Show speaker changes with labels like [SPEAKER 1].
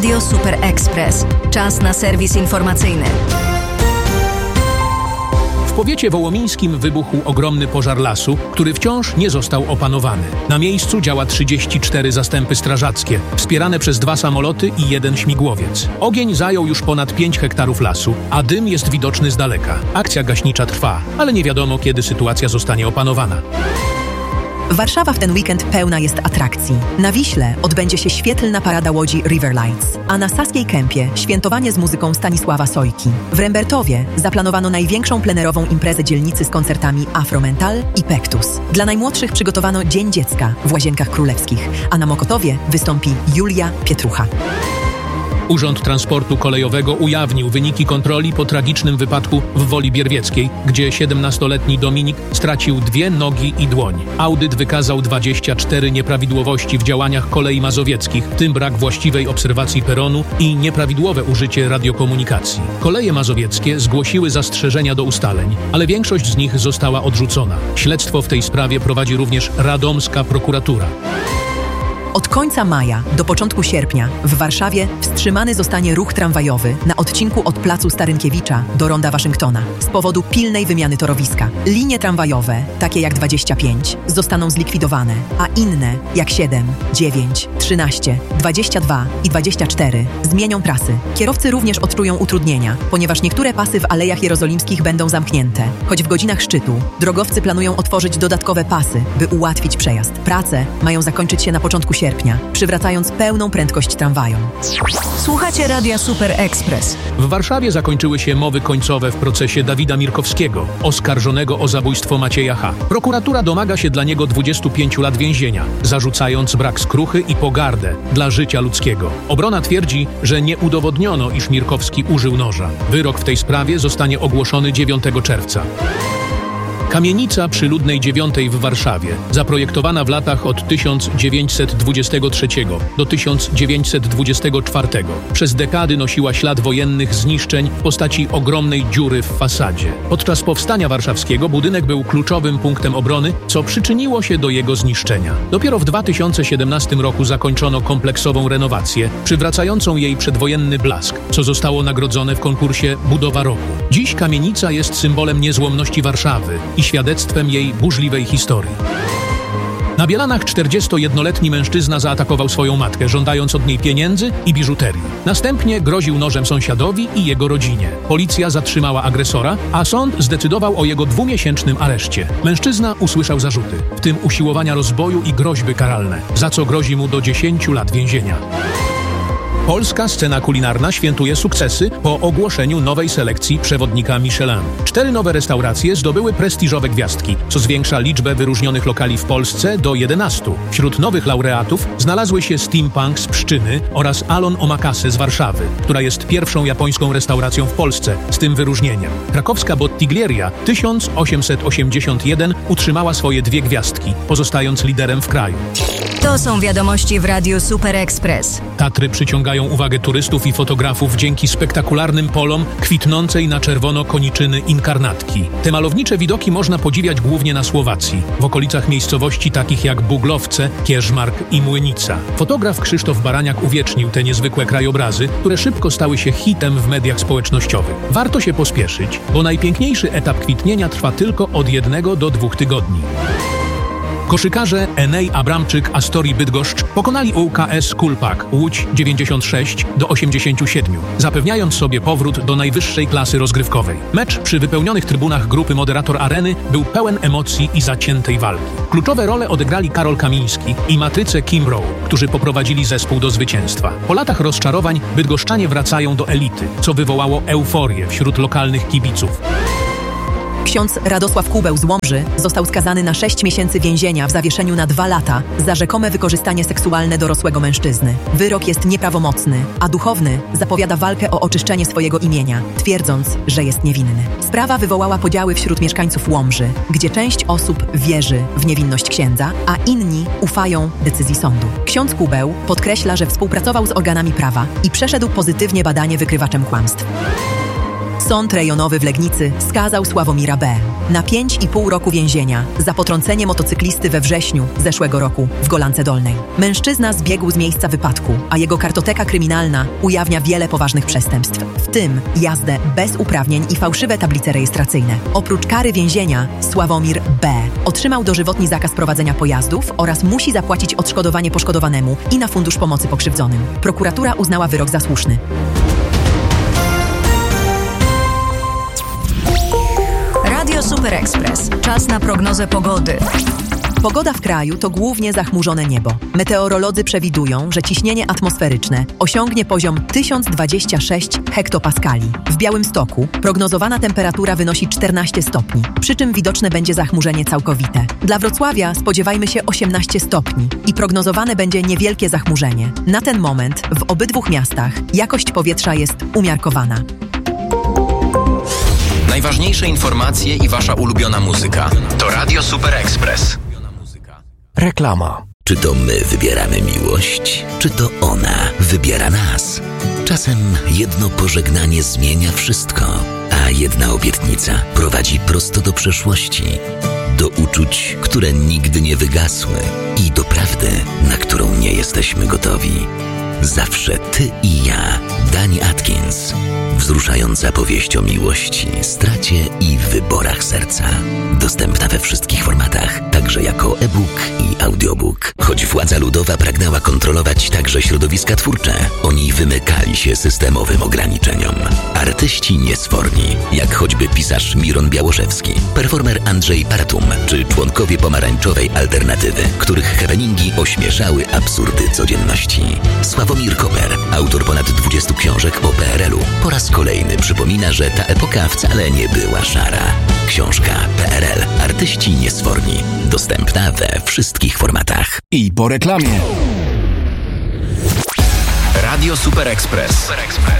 [SPEAKER 1] Radio Super Express. Czas na serwis informacyjny.
[SPEAKER 2] W powiecie wołomińskim wybuchł ogromny pożar lasu, który wciąż nie został opanowany. Na miejscu działa 34 zastępy strażackie, wspierane przez 2 samoloty i 1 śmigłowiec. Ogień zajął już ponad 5 hektarów lasu, a dym jest widoczny z daleka. Akcja gaśnicza trwa, ale nie wiadomo, kiedy sytuacja zostanie opanowana.
[SPEAKER 3] Warszawa w ten weekend pełna jest atrakcji. Na Wiśle odbędzie się świetlna parada łodzi River Lights, a na Saskiej Kępie świętowanie z muzyką Stanisława Sojki. W Rembertowie zaplanowano największą plenerową imprezę dzielnicy z koncertami Afromental i Pektus. Dla najmłodszych przygotowano Dzień Dziecka w Łazienkach Królewskich, a na Mokotowie wystąpi Julia Pietrucha.
[SPEAKER 2] Urząd Transportu Kolejowego ujawnił wyniki kontroli po tragicznym wypadku w Woli Bierwieckiej, gdzie 17-letni Dominik stracił 2 nogi i dłoń. Audyt wykazał 24 nieprawidłowości w działaniach kolei mazowieckich, w tym brak właściwej obserwacji peronu i nieprawidłowe użycie radiokomunikacji. Koleje mazowieckie zgłosiły zastrzeżenia do ustaleń, ale większość z nich została odrzucona. Śledztwo w tej sprawie prowadzi również radomska prokuratura.
[SPEAKER 3] Od końca maja do początku sierpnia w Warszawie wstrzymany zostanie ruch tramwajowy na odcinku od Placu Starynkiewicza do Ronda Waszyngtona z powodu pilnej wymiany torowiska. Linie tramwajowe, takie jak 25, zostaną zlikwidowane, a inne, jak 7, 9, 13, 22 i 24, zmienią trasy. Kierowcy również odczują utrudnienia, ponieważ niektóre pasy w Alejach Jerozolimskich będą zamknięte, choć w godzinach szczytu drogowcy planują otworzyć dodatkowe pasy, by ułatwić przejazd. Prace mają zakończyć się na początku sierpnia, przywracając pełną prędkość tramwajom.
[SPEAKER 1] Słuchacie Radia Super Express.
[SPEAKER 2] W Warszawie zakończyły się mowy końcowe w procesie Dawida Mirkowskiego, oskarżonego o zabójstwo Macieja H. Prokuratura domaga się dla niego 25 lat więzienia, zarzucając brak skruchy i pogardę dla życia ludzkiego. Obrona twierdzi, że nie udowodniono, iż Mirkowski użył noża. Wyrok w tej sprawie zostanie ogłoszony 9 czerwca. Kamienica przy Ludnej 9 w Warszawie, zaprojektowana w latach od 1923 do 1924, przez dekady nosiła ślad wojennych zniszczeń w postaci ogromnej dziury w fasadzie. Podczas powstania warszawskiego budynek był kluczowym punktem obrony, co przyczyniło się do jego zniszczenia. Dopiero w 2017 roku zakończono kompleksową renowację, przywracającą jej przedwojenny blask, co zostało nagrodzone w konkursie Budowa Roku. Dziś kamienica jest symbolem niezłomności Warszawy i świadectwem jej burzliwej historii. Na Bielanach 41-letni mężczyzna zaatakował swoją matkę, żądając od niej pieniędzy i biżuterii. Następnie groził nożem sąsiadowi i jego rodzinie. Policja zatrzymała agresora, a sąd zdecydował o jego 2-miesięcznym areszcie. Mężczyzna usłyszał zarzuty, w tym usiłowania rozboju i groźby karalne, za co grozi mu do 10 lat więzienia. Polska scena kulinarna świętuje sukcesy po ogłoszeniu nowej selekcji przewodnika Michelin. 4 nowe restauracje zdobyły prestiżowe gwiazdki, co zwiększa liczbę wyróżnionych lokali w Polsce do 11. Wśród nowych laureatów znalazły się Steampunk z Pszczyny oraz Alon Omakase z Warszawy, która jest pierwszą japońską restauracją w Polsce z tym wyróżnieniem. Krakowska Bottiglieria 1881 utrzymała swoje 2 gwiazdki, pozostając liderem w kraju.
[SPEAKER 1] To są wiadomości w Radiu Super Express.
[SPEAKER 2] Tatry przyciągają uwagę turystów i fotografów dzięki spektakularnym polom kwitnącej na czerwono koniczyny inkarnatki. Te malownicze widoki można podziwiać głównie na Słowacji, w okolicach miejscowości takich jak Buglowce, Kierzmark i Młynica. Fotograf Krzysztof Baraniak uwiecznił te niezwykłe krajobrazy, które szybko stały się hitem w mediach społecznościowych. Warto się pospieszyć, bo najpiękniejszy etap kwitnienia trwa tylko od 1 do 2 tygodni. Koszykarze Enej Abramczyk Astori Bydgoszcz pokonali ŁKS Kulpak Łódź 96 do 87, zapewniając sobie powrót do najwyższej klasy rozgrywkowej. Mecz przy wypełnionych trybunach grupy Moderator Areny był pełen emocji i zaciętej walki. Kluczowe role odegrali Karol Kamiński i Matryce Kimbrough, którzy poprowadzili zespół do zwycięstwa. Po latach rozczarowań bydgoszczanie wracają do elity, co wywołało euforię wśród lokalnych kibiców.
[SPEAKER 3] Ksiądz Radosław Kubeł z Łomży został skazany na 6 miesięcy więzienia w zawieszeniu na 2 lata za rzekome wykorzystanie seksualne dorosłego mężczyzny. Wyrok jest nieprawomocny, a duchowny zapowiada walkę o oczyszczenie swojego imienia, twierdząc, że jest niewinny. Sprawa wywołała podziały wśród mieszkańców Łomży, gdzie część osób wierzy w niewinność księdza, a inni ufają decyzji sądu. Ksiądz Kubeł podkreśla, że współpracował z organami prawa i przeszedł pozytywnie badanie wykrywaczem kłamstw. Sąd rejonowy w Legnicy skazał Sławomira B. na 5,5 roku więzienia za potrącenie motocyklisty we wrześniu zeszłego roku w Golance Dolnej. Mężczyzna zbiegł z miejsca wypadku, a jego kartoteka kryminalna ujawnia wiele poważnych przestępstw, w tym jazdę bez uprawnień i fałszywe tablice rejestracyjne. Oprócz kary więzienia, Sławomir B. otrzymał dożywotni zakaz prowadzenia pojazdów oraz musi zapłacić odszkodowanie poszkodowanemu i na Fundusz Pomocy Pokrzywdzonym. Prokuratura uznała wyrok za słuszny.
[SPEAKER 1] Radio Super Express. Czas na prognozę pogody.
[SPEAKER 3] Pogoda w kraju to głównie zachmurzone niebo. Meteorolodzy przewidują, że ciśnienie atmosferyczne osiągnie poziom 1026 hektopaskali. W Białymstoku prognozowana temperatura wynosi 14 stopni, przy czym widoczne będzie zachmurzenie całkowite. Dla Wrocławia spodziewajmy się 18 stopni i prognozowane będzie niewielkie zachmurzenie. Na ten moment w obydwu miastach jakość powietrza jest umiarkowana.
[SPEAKER 4] Najważniejsze informacje i wasza ulubiona muzyka. To Radio Super Express.
[SPEAKER 5] Reklama.
[SPEAKER 6] Czy to my wybieramy miłość, czy to ona wybiera nas? Czasem jedno pożegnanie zmienia wszystko, a jedna obietnica prowadzi prosto do przeszłości. Do uczuć, które nigdy nie wygasły i do prawdy, na którą nie jesteśmy gotowi. Zawsze ty i ja. Dani Atkins. Wzruszająca powieść o miłości, stracie i wyborach serca. Dostępna we wszystkich formatach, także jako e-book i audiobook. Choć władza ludowa pragnęła kontrolować także środowiska twórcze, oni wymykali się systemowym ograniczeniom. Artyści niesforni, jak choćby pisarz Miron Białoszewski, performer Andrzej Paratum, czy członkowie pomarańczowej alternatywy, których happeningi ośmieszały absurdy codzienności. Sławomir Koper, autor ponad 20 książek o PRL-u, po raz kolejny przypomina, że ta epoka wcale nie była szara. Książka PRL. Artyści niesforni. Dostępna we wszystkich formatach.
[SPEAKER 5] I po reklamie.
[SPEAKER 4] Radio Super Express.